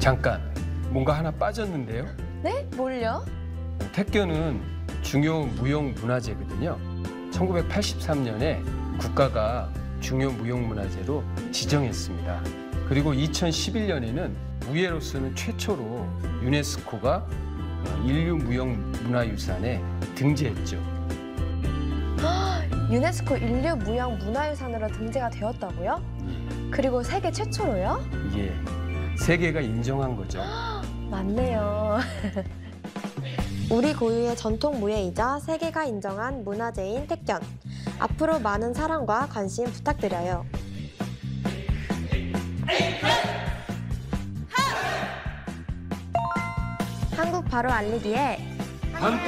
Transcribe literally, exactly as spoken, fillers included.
잠깐, 뭔가 하나 빠졌는데요? 네? 뭘요? 택견은 중요 무형문화재거든요. 천구백팔십삼 년에 국가가 중요 무형문화재로 지정했습니다. 그리고 이천십일 년에는 무예로서는 최초로 유네스코가 인류 무형문화유산에 등재했죠. 유네스코 인류 무형 문화유산으로 등재가 되었다고요? 그리고 세계 최초로요? 예, 세계가 인정한 거죠. 맞네요. 우리 고유의 전통 무예이자 세계가 인정한 문화재인 택견. 앞으로 많은 사랑과 관심 부탁드려요. 한국 바로 알리기에